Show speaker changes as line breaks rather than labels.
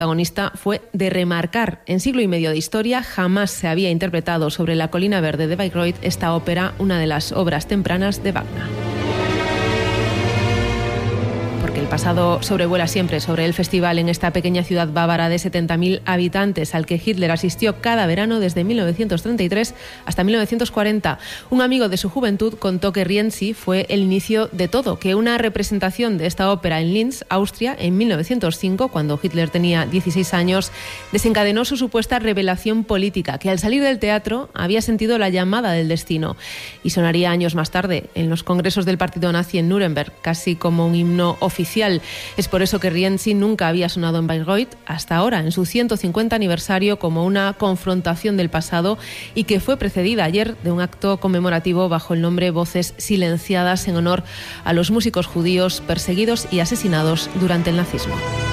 protagonista fue de remarcar. En siglo y medio de historia jamás se había interpretado sobre la colina verde de Bayreuth esta ópera, una de las obras tempranas de Wagner. El pasado sobrevuela siempre sobre el festival en esta pequeña ciudad bávara de 70.000 habitantes al que Hitler asistió cada verano desde 1933 hasta 1940. Un amigo de su juventud contó que Rienzi fue el inicio de todo, que una representación de esta ópera en Linz, Austria, en 1905, cuando Hitler tenía 16 años, desencadenó su supuesta revelación política, que al salir del teatro había sentido la llamada del destino y sonaría años más tarde en los congresos del partido nazi en Nuremberg, casi como un himno oficial. Es por eso que Rienzi nunca había sonado en Bayreuth hasta ahora, en su 150 aniversario, como una confrontación del pasado y que fue precedida ayer de un acto conmemorativo bajo el nombre Voces Silenciadas en honor a los músicos judíos perseguidos y asesinados durante el nazismo.